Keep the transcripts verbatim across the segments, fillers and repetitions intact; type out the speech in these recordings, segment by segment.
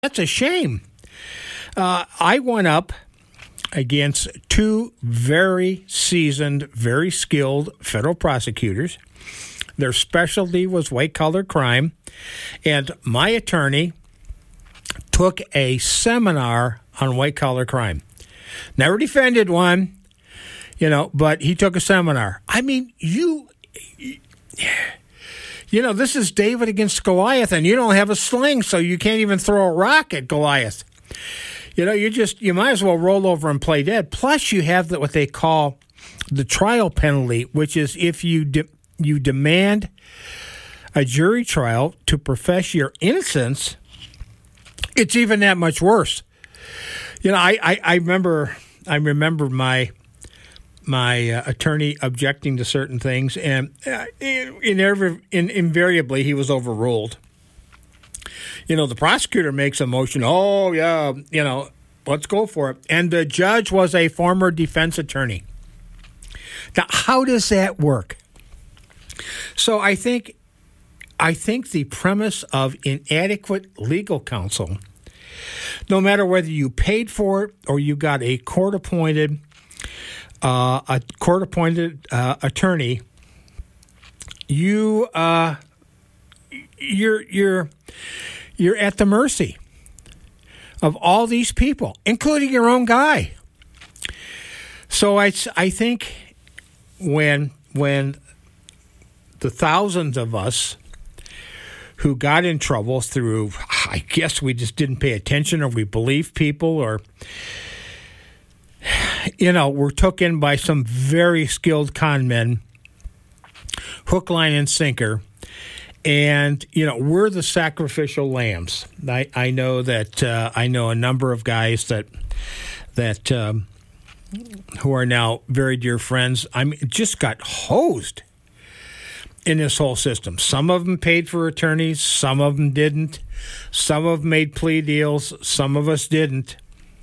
That's a shame. Uh, I went up against two very seasoned, very skilled federal prosecutors. Their specialty was white-collar crime, and my attorney took a seminar on white-collar crime. Never defended one, you know, but he took a seminar. I mean, you, you know, this is David against Goliath, and you don't have a sling, so you can't even throw a rock at Goliath. You know, you just, you might as well roll over and play dead. Plus, you have the, what they call the trial penalty, which is if you de- you demand a jury trial to profess your innocence, it's even that much worse. You know, I, I, I remember I remember my my uh, attorney objecting to certain things, and uh, in, in, in, invariably he was overruled. You know, the prosecutor makes a motion, oh, yeah, you know, let's go for it. And the judge was a former defense attorney. Now, how does that work? So I think I think the premise of inadequate legal counsel, no matter whether you paid for it or you got a court-appointed uh, a court-appointed uh, attorney, you uh, you're you're you're at the mercy of all these people, including your own guy. So I I think when when the thousands of us who got in trouble through, I guess we just didn't pay attention, or we believed people, or, you know, were took in by some very skilled con men, hook, line, and sinker. And, you know, we're the sacrificial lambs. I, I know that uh, I know a number of guys that that um, who are now very dear friends. I mean, just got hosed in this whole system. Some of them paid for attorneys, some of them didn't. Some of them made plea deals, some of us didn't.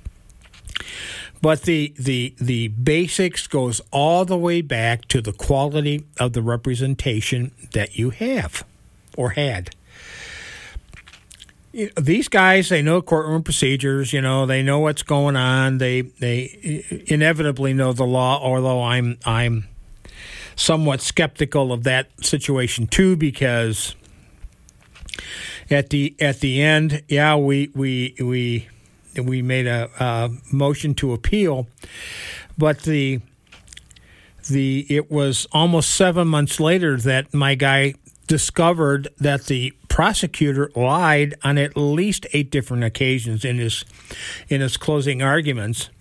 But the the the basics goes all the way back to the quality of the representation that you have or had. You know, these guys, they know courtroom procedures, you know, they know what's going on. They they inevitably know the law, although I'm I'm somewhat skeptical of that situation too, because at the at the end, yeah, we we we we made a, a motion to appeal, but the the it was almost seven months later that my guy discovered that the prosecutor lied on at least eight different occasions in his in his closing arguments,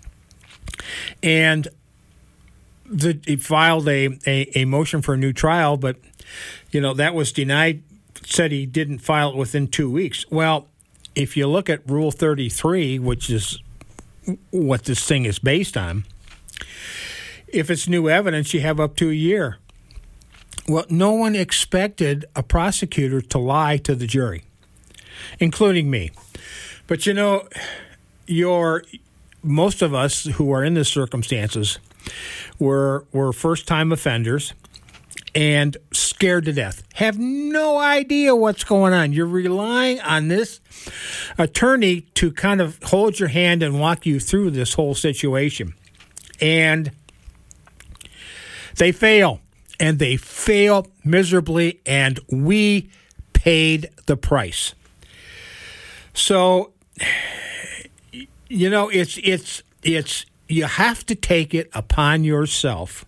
and The, he filed a, a, a motion for a new trial, but, you know, that was denied, said he didn't file it within two weeks. Well, if you look at Rule thirty-three, which is what this thing is based on, if it's new evidence, you have up to a year. Well, no one expected a prosecutor to lie to the jury, including me. But, you know, your most of us who are in this circumstances were were first-time offenders and scared to death, have no idea what's going on. You're relying on this attorney to kind of hold your hand and walk you through this whole situation. And they fail, and they fail miserably, and we paid the price. So, you know, it's it's it's you have to take it upon yourself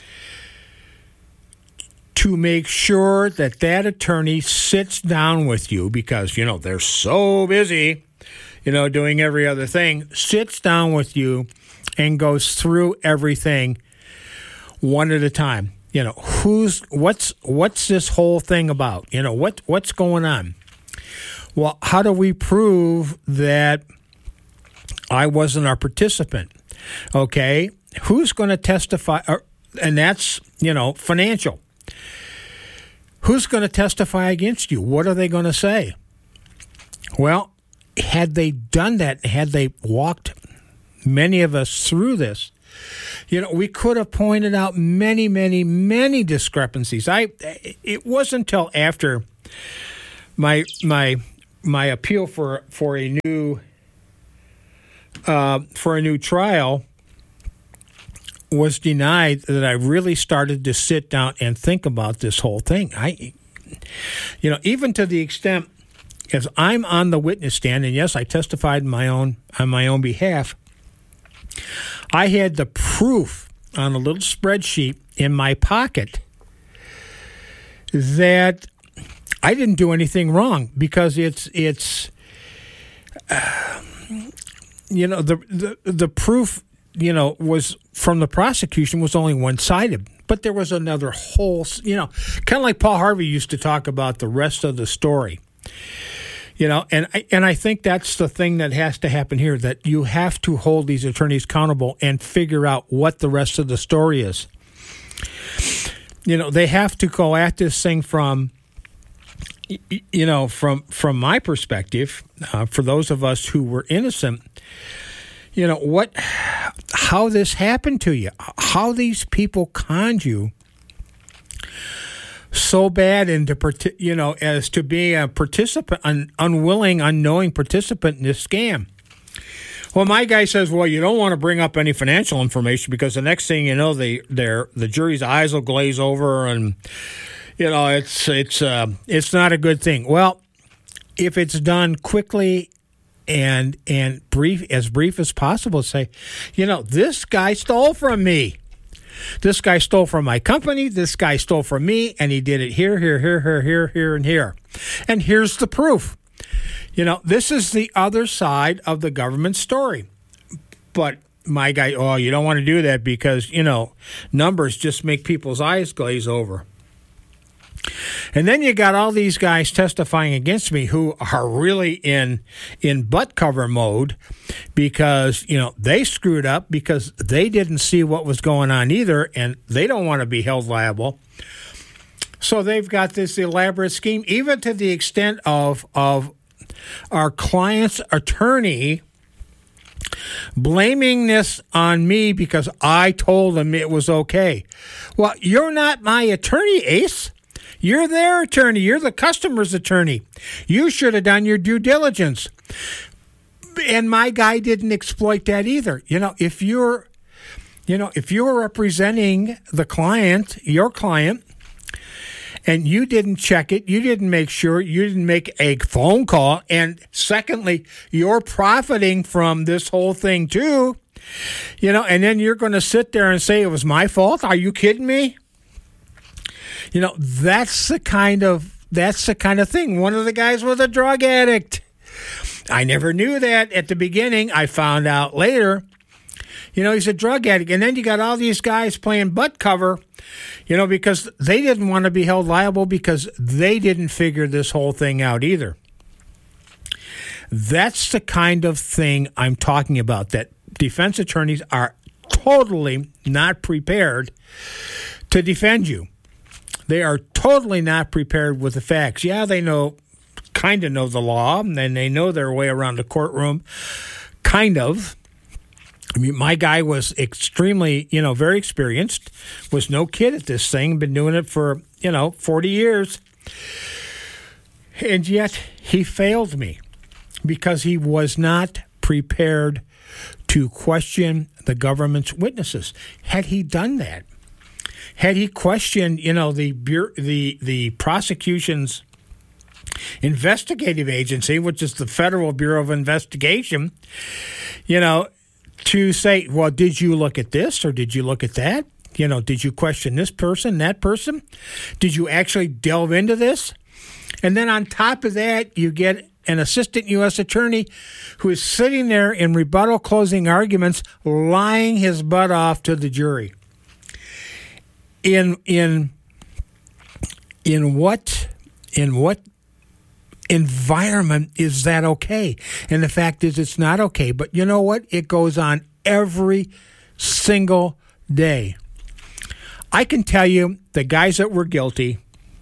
to make sure that that attorney sits down with you, because, you know, they're so busy, you know, doing every other thing, sits down with you and goes through everything one at a time. You know, who's, what's, what's this whole thing about? You know, what, what's going on? Well, how do we prove that I wasn't a participant? Okay, who's going to testify? Or, and that's, you know, financial. Who's going to testify against you? What are they going to say? Well, had they done that, had they walked many of us through this, you know, we could have pointed out many, many, many discrepancies. I, it wasn't until after my my my appeal for for a new uh, for a new trial was denied, that I really started to sit down and think about this whole thing. I, you know, even to the extent as I'm on the witness stand, and yes, I testified in my own on my own behalf, I had the proof on a little spreadsheet in my pocket that I didn't do anything wrong, because it's it's uh, you know the, the the proof you know was from the prosecution was only one-sided, but there was another whole, you know, kind of like Paul Harvey used to talk about the rest of the story. You know, and I, and I think that's the thing that has to happen here, that you have to hold these attorneys accountable and figure out what the rest of the story is. You know, they have to go at this thing from, you know, from from my perspective, uh, for those of us who were innocent, you know, what, how this happened to you, how these people conned you so bad into, you know, as to be a participant, an unwilling, unknowing participant in this scam. Well, my guy says, well, you don't want to bring up any financial information, because the next thing you know, the their the jury's eyes will glaze over, and you know it's it's uh, it's not a good thing. Well, if it's done quickly and and brief, as brief as possible, say, you know, this guy stole from me. This guy stole from my company. This guy stole from me, and he did it here, here, here, here, here, here, and here. And here's the proof. You know, this is the other side of the government story. But my guy, oh, you don't want to do that because, you know, numbers just make people's eyes glaze over. And then you got all these guys testifying against me who are really in in butt cover mode, because, you know, they screwed up because they didn't see what was going on either, and they don't want to be held liable. So they've got this elaborate scheme, even to the extent of of our client's attorney blaming this on me because I told him it was okay. Well, you're not my attorney, Ace. You're their attorney. You're the customer's attorney. You should have done your due diligence. And my guy didn't exploit that either. You know, if you're, you know, if you're representing the client, your client, and you didn't check it, you didn't make sure, you didn't make a phone call, and secondly, you're profiting from this whole thing too, you know, and then you're going to sit there and say it was my fault? Are you kidding me? You know, that's the kind of that's the kind of thing. One of the guys was a drug addict. I never knew that at the beginning. I found out later. You know, he's a drug addict. And then you got all these guys playing butt cover, you know, because they didn't want to be held liable because they didn't figure this whole thing out either. That's the kind of thing I'm talking about, that defense attorneys are totally not prepared to defend you. They are totally not prepared with the facts. Yeah, they know, kind of know the law, and they know their way around the courtroom, kind of. I mean, my guy was extremely, you know, very experienced, was no kid at this thing, been doing it for, you know, forty years. And yet he failed me because he was not prepared to question the government's witnesses. Had he done that, had he questioned, you know, the the the prosecution's investigative agency, which is the Federal Bureau of Investigation, you know, to say, well, did you look at this or did you look at that? You know, did you question this person, that person? Did you actually delve into this? And then on top of that, you get an assistant U S attorney who is sitting there in rebuttal closing arguments, lying his butt off to the jury. In in in what in what environment is that okay? And the fact is, it's not okay. But you know what? It goes on every single day. I can tell you the guys that were guilty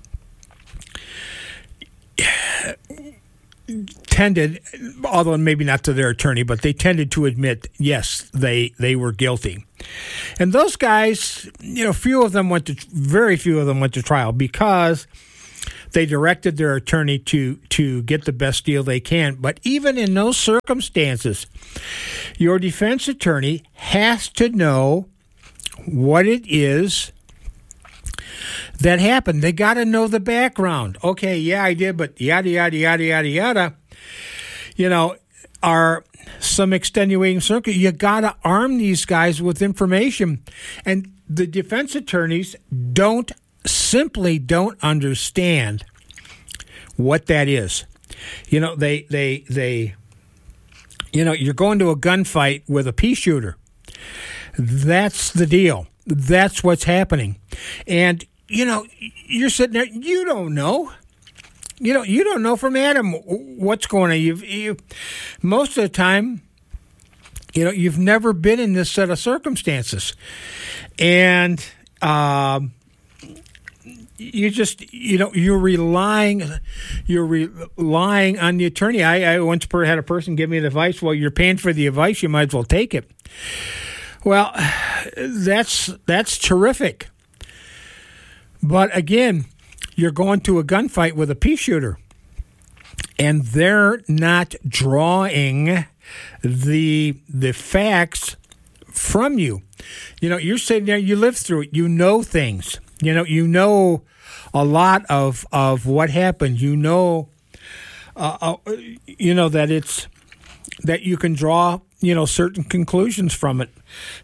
tended, although maybe not to their attorney, but they tended to admit, yes, they they were guilty. And those guys, you know, few of them went to, very few of them went to trial because they directed their attorney to to get the best deal they can. But even in those circumstances, your defense attorney has to know what it is that happened. They got to know the background. Okay, yeah, I did, but yada, yada, yada, yada, yada. You know, are some extenuating circumstances. You got to arm these guys with information. And the defense attorneys don't simply don't understand what that is. You know, they, they, they, you know, you're going to a gunfight with a pea shooter. That's the deal. That's what's happening. And, you know, you're sitting there, you don't know. You know, you don't know from Adam what's going on. You've, you, most of the time, you know, you've never been in this set of circumstances. And um, you just, you know, you're relying, you're relying on the attorney. I, I once had a person give me the advice, well, you're paying for the advice, you might as well take it. Well, that's that's terrific. But again, you're going to a gunfight with a pea shooter, and they're not drawing the the facts from you. You know, you're sitting there, you live through it, you know things. You know, you know a lot of of what happened. You know, uh, uh, you know that it's that you can draw, you know, certain conclusions from it.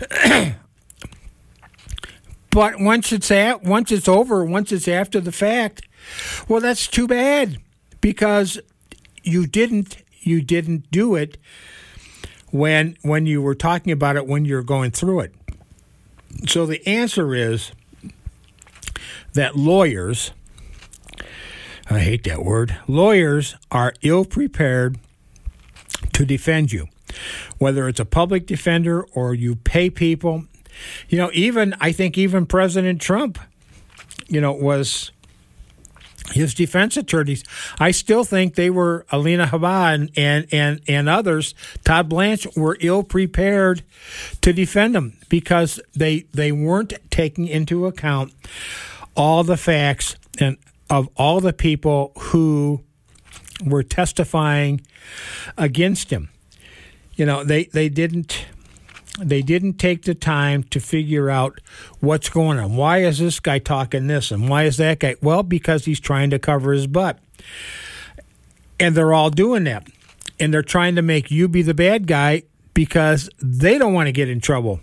But once it's at, once it's over, once it's after the fact, well, that's too bad, because you didn't you didn't do it when when you were talking about it, when you're going through it. So the answer is that lawyers, I hate that word, lawyers are ill-prepared to defend you, whether it's a public defender or you pay people. You know, even, I think even President Trump, you know, was his defense attorneys. I still think they were, Alina Habba and, and, and, and others, Todd Blanche, were ill-prepared to defend him, because they they weren't taking into account all the facts and of all the people who were testifying against him. You know, they, they didn't they didn't take the time to figure out what's going on. Why is this guy talking this, and why is that guy? Well, because he's trying to cover his butt. And they're all doing that. And they're trying to make you be the bad guy because they don't want to get in trouble.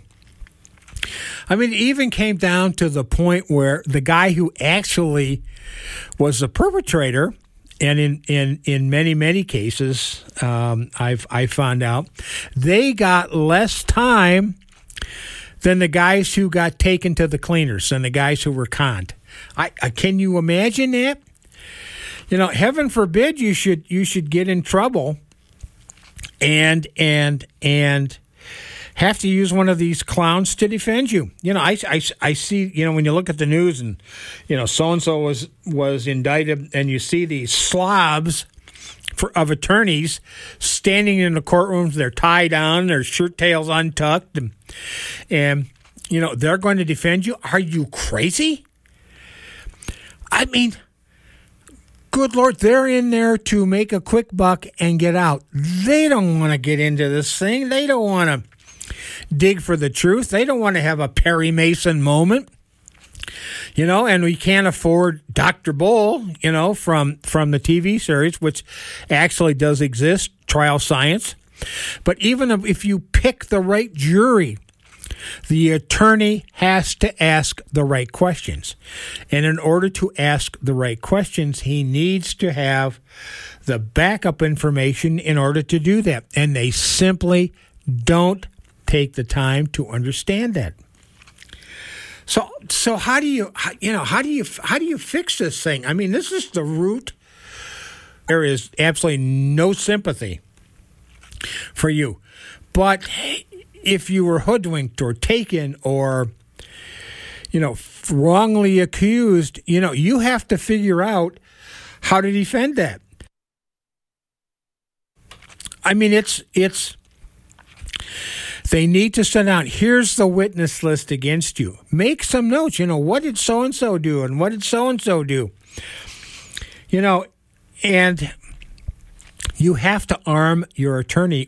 I mean, it even came down to the point where the guy who actually was the perpetrator, and in, in, in many, many cases, um, I've I found out, they got less time than the guys who got taken to the cleaners, than the guys who were conned. I, I can you imagine that? You know, heaven forbid you should you should get in trouble and and and have to use one of these clowns to defend you. You know, I, I, I see, you know, when you look at the news and, you know, so-and-so was, was indicted, and you see these slobs for, of attorneys standing in the courtrooms, they're tied down, their shirt tails untucked, and, and, you know, they're going to defend you. Are you crazy? I mean, good Lord, they're in there to make a quick buck and get out. They don't want to get into this thing. They don't want to dig for the truth. They don't want to have a Perry Mason moment, you know, and we can't afford Doctor Bull, you know, from, from the T V series, which actually does exist, Trial Science. But even if you pick the right jury, the attorney has to ask the right questions. And in order to ask the right questions, he needs to have the backup information in order to do that. And they simply don't take the time to understand that. So, so how do you, you know, how do you, how do you fix this thing? I mean, this is the root. There is absolutely no sympathy for you. But if you were hoodwinked or taken or, you know, wrongly accused, you know, you have to figure out how to defend that. I mean, it's, it's, they need to send out, here's the witness list against you. Make some notes. You know, what did so-and-so do, and what did so-and-so do? You know, and you have to arm your attorney